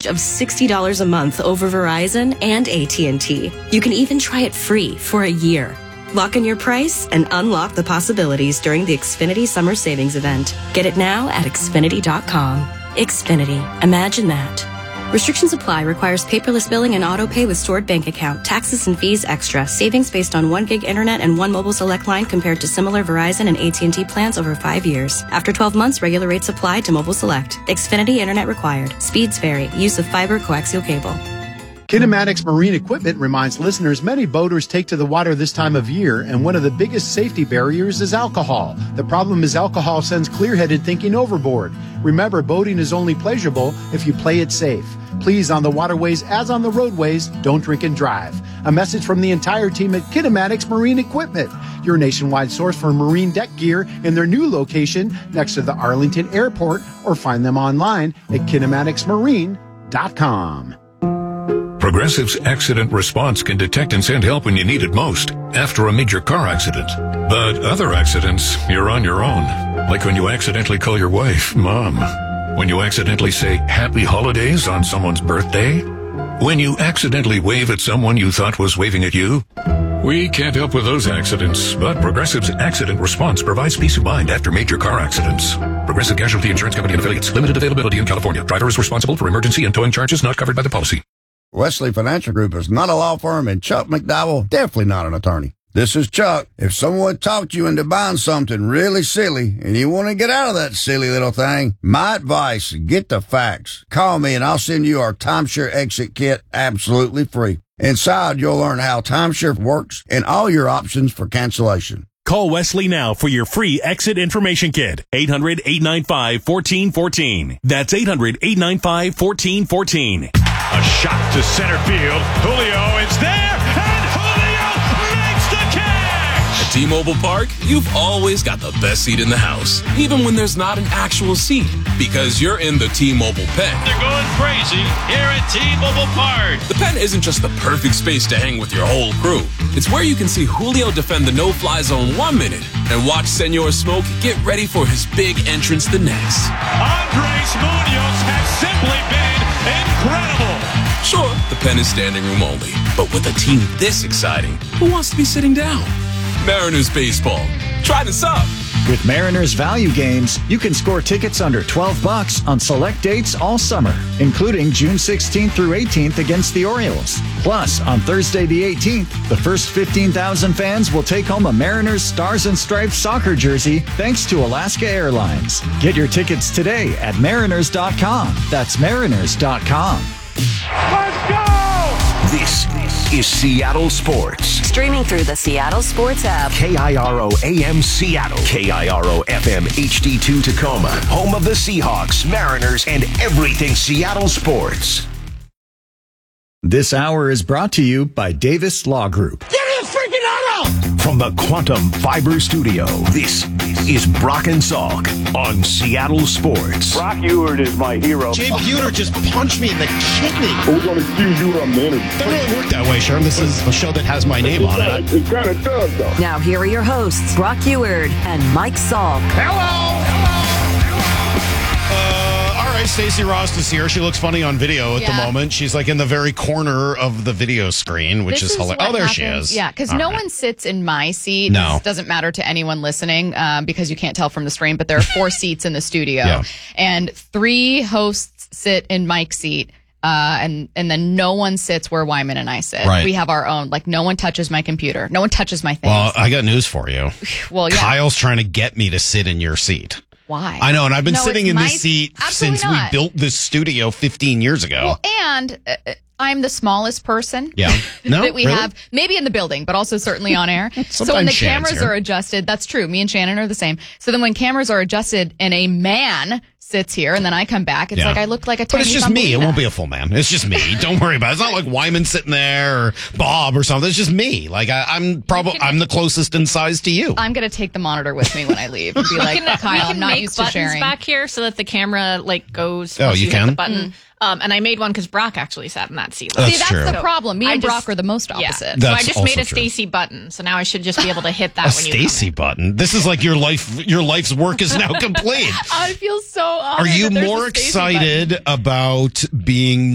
of $60 a month over Verizon and AT&T. You can even try it free for a year. Lock in your price and unlock the possibilities during the Xfinity Summer Savings Event. Get it now at Xfinity.com. Xfinity. Imagine that. Restrictions apply. Requires paperless billing and auto pay with stored bank account. Taxes and fees extra. Savings based on 1 gig internet and 1 mobile select line compared to similar Verizon and AT&T plans over 5 years. After 12 months, regular rates apply to mobile select. Xfinity internet required. Speeds vary. Use of fiber coaxial cable. Kinematics Marine Equipment reminds listeners many boaters take to the water this time of year, and one of the biggest safety barriers is alcohol. The problem is alcohol sends clear-headed thinking overboard. Remember, boating is only pleasurable if you play it safe. Please, on the waterways as on the roadways, don't drink and drive. A message from the entire team at Kinematics Marine Equipment, your nationwide source for marine deck gear in their new location next to the Arlington Airport, or find them online at kinematicsmarine.com. Progressive's accident response can detect and send help when you need it most, after a major car accident. But other accidents, you're on your own. Like when you accidentally call your wife Mom. When you accidentally say Happy Holidays on someone's birthday. When you accidentally wave at someone you thought was waving at you. We can't help with those accidents, but Progressive's accident response provides peace of mind after major car accidents. Progressive Casualty Insurance Company and Affiliates. Limited availability in California. Driver is responsible for emergency and towing charges not covered by the policy. Wesley Financial Group is not a law firm, and Chuck McDowell definitely not an attorney. This is Chuck. If someone talked you into buying something really silly and you want to get out of that silly little thing, my advice, get the facts. Call me and I'll send you our timeshare exit kit absolutely free. Inside, you'll learn how timeshare works and all your options for cancellation. Call Wesley now for your free exit information kit. 800-895-1414. That's 800-895-1414. A shot to center field. Julio is there, and Julio makes the catch! At T-Mobile Park, you've always got the best seat in the house, even when there's not an actual seat, because you're in the T-Mobile pen. They're going crazy here at T-Mobile Park. The pen isn't just the perfect space to hang with your whole crew. It's where you can see Julio defend the no-fly zone 1 minute and watch Senor Smoke get ready for his big entrance the next. Andres Munoz has simply been incredible. Sure, the pen is standing room only, but with a team this exciting, who wants to be sitting down? Mariners baseball. Try this up. With Mariners value games, you can score tickets under $12 on select dates all summer, including June 16th through 18th against the Orioles. Plus, on Thursday the 18th, the first 15,000 fans will take home a Mariners Stars and Stripes soccer jersey thanks to Alaska Airlines. Get your tickets today at mariners.com. That's mariners.com. Let's go! This is Seattle Sports. Streaming through the Seattle Sports app. KIRO AM Seattle. KIRO FM HD2 Tacoma. Home of the Seahawks, Mariners, and everything Seattle sports. This hour is brought to you by Davis Law Group. Give me a freaking auto! From the Quantum Fiber Studio, this is Brock and Salk on Seattle Sports. Brock Ewert is my hero. Jay Buhner just punched me in the kidney. We're going to accuse you of a minute. It doesn't really work that way, Sherm. This is a show that has my name on it. It kind of does, though. Now here are your hosts, Brock Ewert and Mike Salk. Hello! All right, Stacey Rost is here. She looks funny on video at the moment. She's like in the very corner of the video screen, which is hilarious. Oh, there she is. Yeah, because no one sits in my seat. No. This doesn't matter to anyone listening because you can't tell from the screen, but there are 4 seats in the studio. And 3 hosts sit in Mike's seat. And then no one sits where Wyman and I sit. Right. We have our own. Like, no one touches my computer. No one touches my things. Well, I got news for you. Well, yeah. Kyle's trying to get me to sit in your seat. Why? I know, and I've been sitting in this seat Absolutely since not. we built this studio 15 years ago. Well, and I'm the smallest person that we have, maybe in the building, but also certainly on air. So when the cameras are adjusted, that's true. Me and Shannon are the same. So then when cameras are adjusted and a man sits here and then I come back, it's like I look like a tiny But it's just me. It won't be a full man. It's just me. Don't worry about it. It's not like Wyman sitting there or Bob or something. It's just me. Like I'm the closest in size to you. I'm going to take the monitor with me when I leave and be like, Kyle, I'm not used to sharing. Back here so that the camera goes. Oh, you can? Hit the button. And I made one because Brock actually sat in that seat. That's the problem. Me and Brock are the most opposite. So I just made a Stacy button. So now I should just be able to hit that. A Stacy button. This is like your life's work is now complete. I feel so honored. Are you more excited about being